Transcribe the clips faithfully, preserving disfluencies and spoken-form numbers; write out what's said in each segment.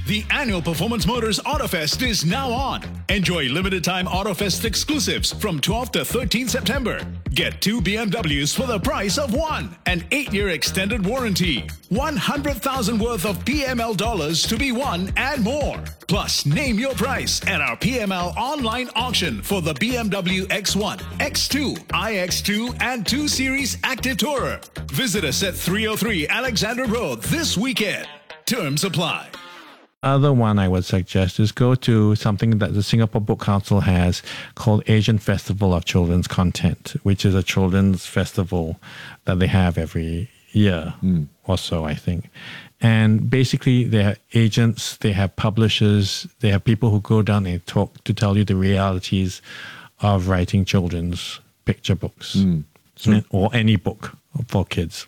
The annual Performance Motors AutoFest is now on. Enjoy limited-time AutoFest exclusives from twelfth to thirteenth September. Get two B M Ws for the price of one. An eight-year extended warranty. one hundred thousand worth of P M L dollars to be won and more. Plus, name your price at our P M L online auction for the B M W X one, X two, I X two, and two Series Active Tourer. Visit us at three oh three Alexander Road this weekend. Terms apply. Other one I would suggest is go to something that the Singapore Book Council has called Asian Festival of Children's Content, which is a children's festival that they have every year mm. or so, I think. And basically, they have agents, they have publishers, they have people who go down and talk to tell you the realities of writing children's picture books mm. so, or any book for kids.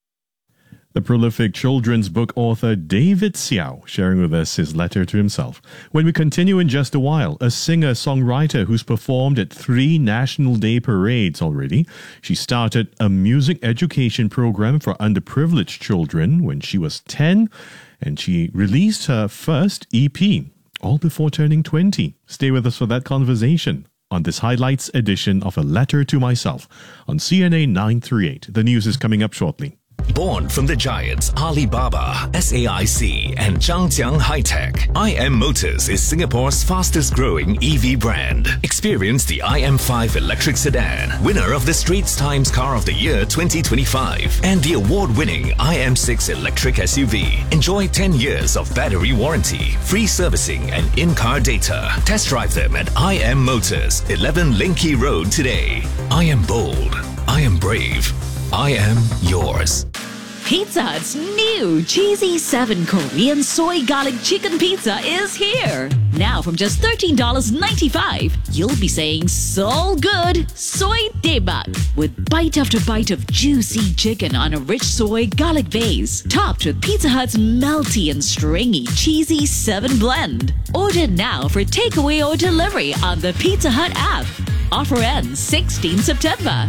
The prolific children's book author David Xiao sharing with us his letter to himself. When we continue in just a while, a singer-songwriter who's performed at three National Day parades already. She started a music education program for underprivileged children when she was ten, and she released her first E P, all before turning twenty. Stay with us for that conversation on this highlights edition of A Letter to Myself on C N A nine thirty-eight. The news is coming up shortly. Born from the giants Alibaba, S A I C, and Zhangjiang High-Tech, I M Motors is Singapore's fastest-growing E V brand. Experience the I M five electric sedan, winner of the Straits Times Car of the Year twenty twenty-five, and the award-winning I M six electric S U V. Enjoy ten years of battery warranty, free servicing, and in-car data. Test drive them at I M Motors, eleven Linky Road today. I am bold. I am brave. I am yours. Pizza Hut's new Cheesy seven Korean Soy Garlic Chicken Pizza is here. Now from just thirteen dollars and ninety-five cents, you'll be saying so good soy daebak with bite after bite of juicy chicken on a rich soy garlic base, topped with Pizza Hut's melty and stringy Cheesy seven blend. Order now for takeaway or delivery on the Pizza Hut app. Offer ends sixteenth September.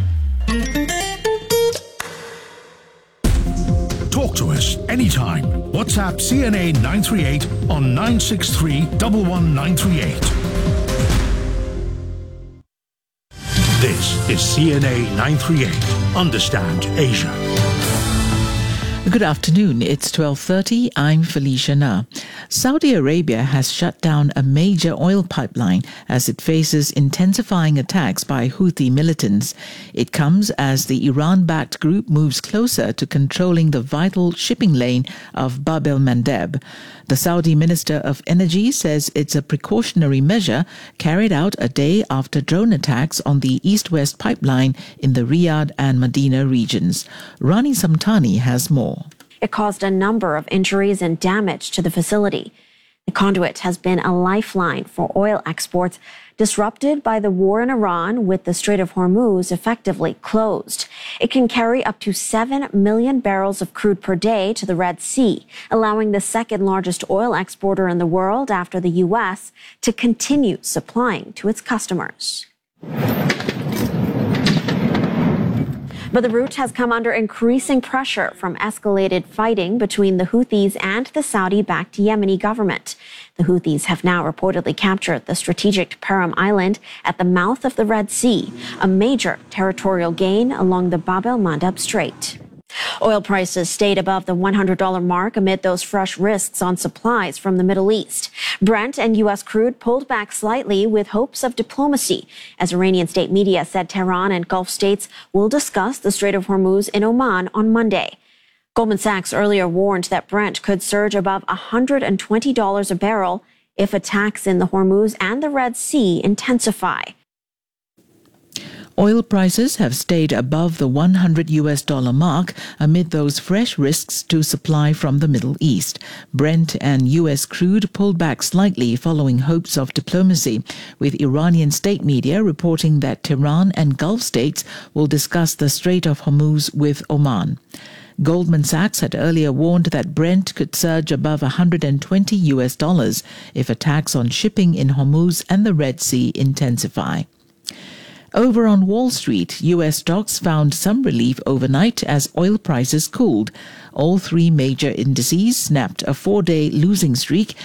Talk to us anytime. WhatsApp C N A nine thirty-eight on nine six three, one one nine three eight. This is C N A nine thirty-eight. Understand Asia. Good afternoon. It's twelve thirty. I'm Felicia Na. Saudi Arabia has shut down a major oil pipeline as it faces intensifying attacks by Houthi militants. It comes as the Iran-backed group moves closer to controlling the vital shipping lane of Bab el-Mandeb. The Saudi Minister of Energy says it's a precautionary measure carried out a day after drone attacks on the east-west pipeline in the Riyadh and Medina regions. Rani Samtani has more. It caused a number of injuries and damage to the facility. The conduit has been a lifeline for oil exports, disrupted by the war in Iran with the Strait of Hormuz effectively closed. It can carry up to seven million barrels of crude per day to the Red Sea, allowing the second largest oil exporter in the world after the U S to continue supplying to its customers. But the route has come under increasing pressure from escalated fighting between the Houthis and the Saudi-backed Yemeni government. The Houthis have now reportedly captured the strategic Param Island at the mouth of the Red Sea, a major territorial gain along the Bab el-Mandeb Strait. Oil prices stayed above the one hundred dollars mark amid those fresh risks on supplies from the Middle East. Brent and U S crude pulled back slightly with hopes of diplomacy, as Iranian state media said Tehran and Gulf states will discuss the Strait of Hormuz in Oman on Monday. Goldman Sachs earlier warned that Brent could surge above one hundred twenty dollars a barrel if attacks in the Hormuz and the Red Sea intensify. Oil prices have stayed above the one hundred U S dollar mark amid those fresh risks to supply from the Middle East. Brent and U S crude pulled back slightly following hopes of diplomacy, with Iranian state media reporting that Tehran and Gulf states will discuss the Strait of Hormuz with Oman. Goldman Sachs had earlier warned that Brent could surge above one hundred twenty U S dollars if attacks on shipping in Hormuz and the Red Sea intensify. Over on Wall Street, U S stocks found some relief overnight as oil prices cooled. All three major indices snapped a four-day losing streak